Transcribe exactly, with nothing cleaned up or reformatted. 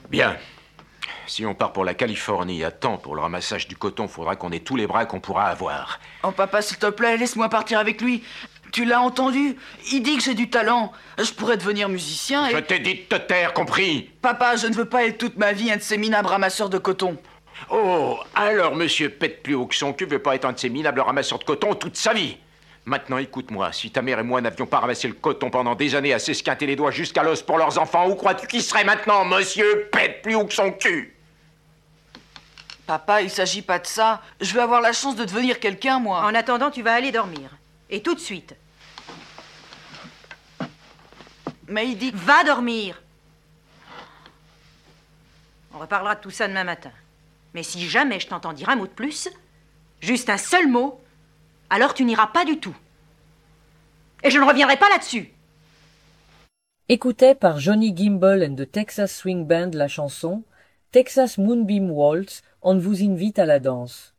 Bien. Si on part pour la Californie à temps pour le ramassage du coton, faudra qu'on ait tous les bras qu'on pourra avoir. Oh papa, s'il te plaît, laisse-moi partir avec lui. Tu l'as entendu? Il dit que j'ai du talent. Je pourrais devenir musicien et... Je t'ai dit de te taire, compris? Papa, je ne veux pas être toute ma vie un de ces minables ramasseurs de coton. Oh, alors monsieur pète plus haut que son cul veut pas être un de ces minables ramasseurs de coton toute sa vie. Maintenant, écoute-moi, si ta mère et moi n'avions pas ramassé le coton pendant des années à s'esquinter les doigts jusqu'à l'os pour leurs enfants, où crois-tu qu'il serait maintenant, monsieur pète plus haut que son cul? Papa, il s'agit pas de ça. Je veux avoir la chance de devenir quelqu'un, moi. En attendant, tu vas aller dormir. Et tout de suite. Mais il dit... Va dormir! On reparlera de tout ça demain matin. Mais si jamais je t'entends dire un mot de plus, juste un seul mot, alors tu n'iras pas du tout. Et je ne reviendrai pas là-dessus. Écoutait par Johnny Gimbel and the Texas Swing Band la chanson Texas Moonbeam Waltz, on vous invite à la danse.